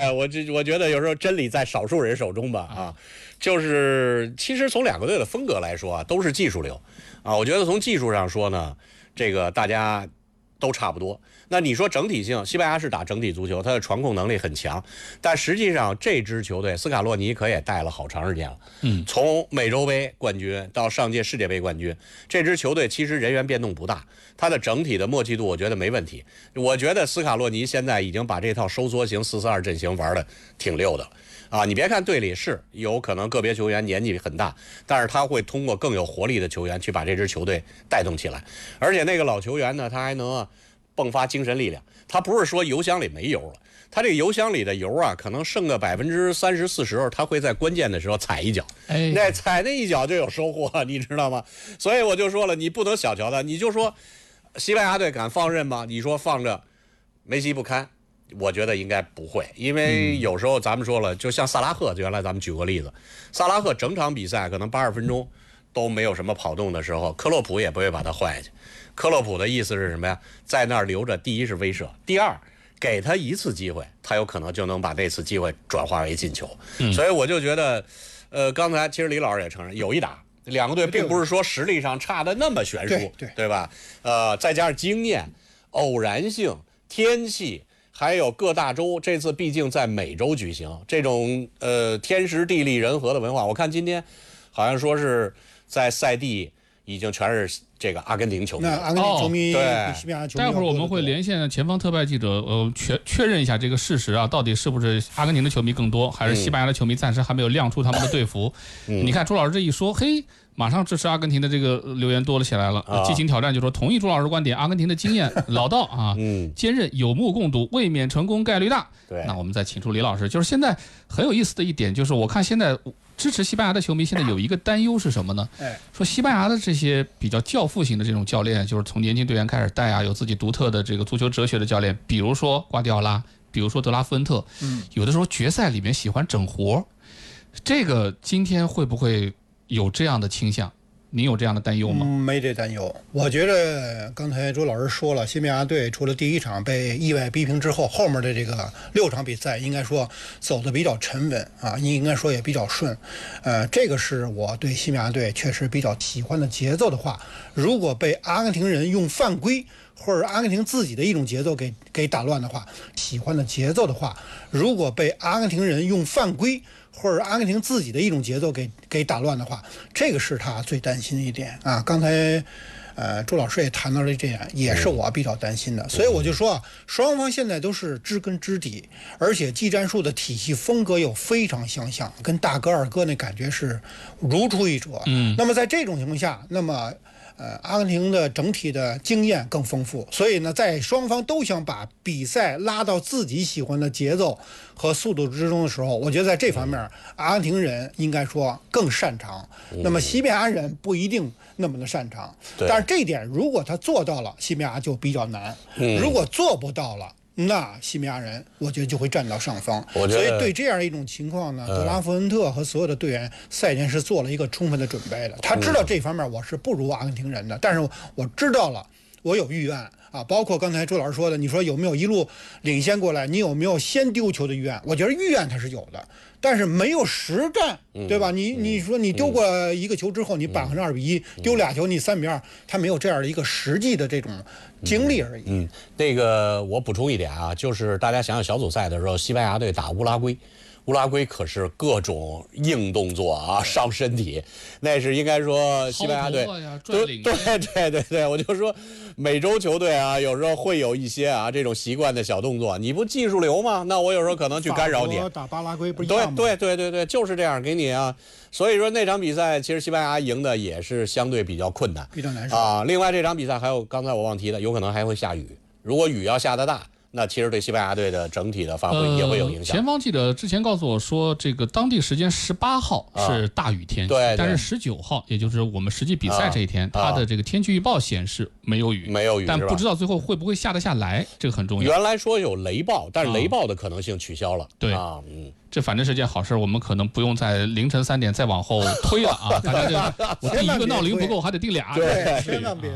我觉得有时候真理在少数人手中吧啊，就是其实从两个队的风格来说啊，都是技术流啊。我觉得从技术上说呢，这个大家都差不多。那你说整体性，西班牙是打整体足球，它的传控能力很强，但实际上这支球队斯卡洛尼可也带了好长时间了。从美洲杯冠军到上届世界杯冠军，这支球队其实人员变动不大，它的整体的默契度我觉得没问题。我觉得斯卡洛尼现在已经把这套收缩型4-4-2阵型玩的挺溜的了。啊，你别看队里是有可能个别球员年纪很大，但是他会通过更有活力的球员去把这支球队带动起来。而且那个老球员呢，他还能迸发精神力量。他不是说油箱里没油了，他这个油箱里的油啊，可能剩个30%-40%，他会在关键的时候踩一脚，那踩那一脚就有收获，你知道吗？所以我就说了，你不能小瞧他。你就说西班牙队敢放任吗？你说放着梅西不堪？我觉得应该不会，因为有时候咱们说了，就像萨拉赫，原来咱们举过例子，萨拉赫整场比赛可能80分钟都没有什么跑动的时候，克洛普也不会把他换下去。克洛普的意思是什么呀？在那儿留着，第一是威慑，第二给他一次机会，他有可能就能把那次机会转化为进球。所以我就觉得，刚才其实李老师也承认有一打，两个队并不是说实力上差的那么悬殊，对吧？再加上经验、偶然性、天气。还有各大洲，这次毕竟在美洲举行，这种天时地利人和的文化，我看今天好像说是在赛地已经全是这个阿根廷球迷。 那阿根廷球迷对西班牙球迷。 待会儿我们会连线前方特派记者，确认一下这个事实啊，到底是不是阿根廷的球迷更多，还是西班牙的球迷暂时还没有亮出他们的队服？你看朱老师这一说，嘿。马上支持阿根廷的这个留言多了起来了，激情挑战就说同意朱老师观点，阿根廷的经验老道啊，坚韧有目共睹，卫冕成功概率大。 对， 那我们再请出李老师，就是现在很有意思的一点，就是我看现在支持西班牙的球迷现在有一个担忧是什么呢？说西班牙的这些比较教父型的这种教练，就是从年轻队员开始带啊，有自己独特的这个足球哲学的教练，比如说瓜迪奥拉，比如说德拉夫恩特，有的时候决赛里面喜欢整活，这个今天会不会有这样的倾向？你有这样的担忧吗？ 没这担忧。我觉得刚才周老师说了，西班牙队除了第一场被意外逼平之后，后面的这个6场比赛应该说走得比较沉稳啊，应该说也比较顺。这个是我对西班牙队确实比较喜欢的节奏的话，如果被阿根廷人用犯规或者阿根廷自己的一种节奏给打乱的话，喜欢的节奏的话，如果被阿根廷人用犯规或者阿根廷自己的一种节奏给打乱的话，这个是他最担心的一点啊。刚才朱老师也谈到了这点，也是我比较担心的。所以我就说啊，双方现在都是知根知底，而且技战术的体系风格又非常相像，跟大哥二哥那感觉是如出一辙。那么在这种情况下，那么阿根廷的整体的经验更丰富，所以呢，在双方都想把比赛拉到自己喜欢的节奏和速度之中的时候，我觉得在这方面，阿根廷人应该说更擅长。那么西班牙人不一定那么的擅长，但是这一点如果他做到了，西班牙就比较难；如果做不到了，那西班牙人我觉得就会占到上方。所以对这样一种情况呢，德拉夫恩特和所有的队员赛前是做了一个充分的准备的。他知道这方面我是不如阿根廷人的，但是我知道了，我有预案啊。包括刚才周老师说的，你说有没有一路领先过来，你有没有先丢球的预案？我觉得预案他是有的，但是没有实战，对吧？你说你丢过一个球之后，你扳回2-1，丢俩球你3-2，他没有这样的一个实际的这种经历而已。 那个我补充一点啊，就是大家想想小组赛的时候，西班牙队打乌拉圭。乌拉圭可是各种硬动作啊，伤身体，那是应该说西班牙队。对，我就说美洲球队啊，有时候会有一些啊这种习惯的小动作，你不技术流吗？那我有时候可能去干扰你。 打巴拉圭不一样吗？ 对，就是这样给你啊。所以说那场比赛其实西班牙赢的也是相对比较困难， 比较难受啊。另外这场比赛还有刚才我忘提的，有可能还会下雨，如果雨要下得大。那其实对西班牙队的整体的发挥也会有影响。 前方记者之前告诉我说，这个当地时间18号是大雨天气，但是19号，也就是我们实际比赛这一天，它的这个天气预报显示没有雨，但不知道最后会不会下得下来，这个很重要。 原来说有雷暴，但是雷暴的可能性取消了。 对啊，这反正是件好事，我们可能不用在凌晨3点再往后推了啊！大家我定一个闹铃不够，还得定俩。 对，千万别。